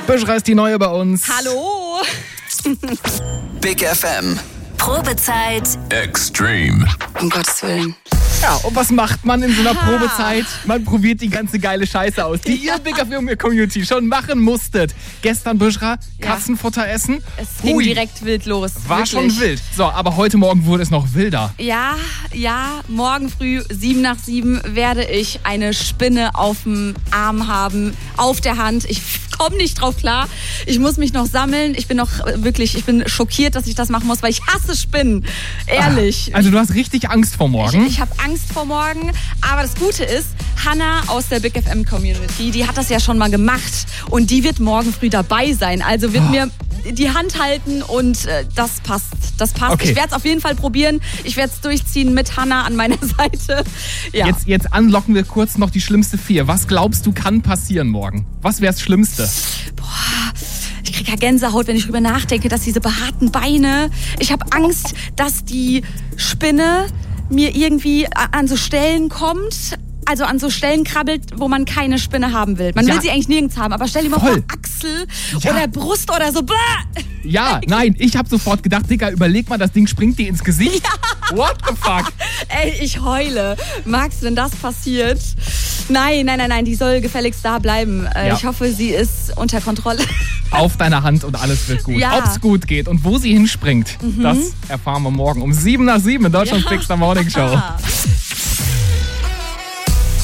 Bushra ist die Neue bei uns. Hallo. Big FM. Probezeit Extreme. Um Gottes Willen. Ja, und was macht man in so einer Probezeit? Man probiert die ganze geile Scheiße aus, die ihr Big FM-Community schon machen musstet. Gestern, Bushra, Katzenfutter essen. Es ging direkt wild los. War wirklich. schon wild. So, aber heute Morgen wurde es noch wilder. Ja, morgen früh 7:07 werde ich eine Spinne auf dem Arm haben, auf der Hand. Ich komme nicht drauf klar. Ich muss mich noch sammeln. Ich bin schockiert, dass ich das machen muss, weil ich hasse Spinnen. Ehrlich. Also du hast richtig Angst vor morgen? Ich habe Angst vor morgen. Aber das Gute ist, Hannah aus der Big FM Community, die hat das ja schon mal gemacht. Und die wird morgen früh dabei sein. Also wird mir die Hand halten und das passt. Das passt. Okay. Ich werde es auf jeden Fall probieren. Ich werde es durchziehen mit Hannah an meiner Seite. Ja. Jetzt unlocken wir kurz noch die schlimmste 4. Was glaubst du kann passieren morgen? Was wäre das Schlimmste? Ich kriege ja Gänsehaut, wenn ich drüber nachdenke, dass diese behaarten Beine. Ich habe Angst, dass die Spinne mir irgendwie an so Stellen kommt. Also an so Stellen krabbelt, wo man keine Spinne haben will. Man will sie eigentlich nirgends haben, aber stell dir mal vor, Achsel oder Brust oder so. Ja, nein, ich habe sofort gedacht, Digga, überleg mal, das Ding springt dir ins Gesicht. Ja. What the fuck? Ey, ich heule. Max, wenn das passiert. Nein, die soll gefälligst da bleiben. Ich hoffe, sie ist unter Kontrolle. Auf deiner Hand und alles wird gut. Ja. Ob's gut geht und wo sie hinspringt, das erfahren wir morgen um 7:07 in Deutschlands Big Morning Show.